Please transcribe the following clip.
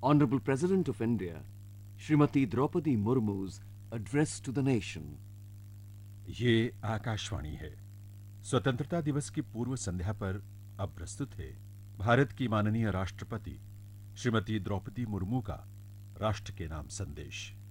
Honorable President of India, Srimati Draupadi Murmu's address to the nation. ये आकाशवाणी है। स्वतंत्रता दिवस की पूर्व संध्या पर अब प्रस्तुत है भारत की माननीय राष्ट्रपति श्रीमती द्रौपदी मुर्मू का राष्ट्र के नाम संदेश।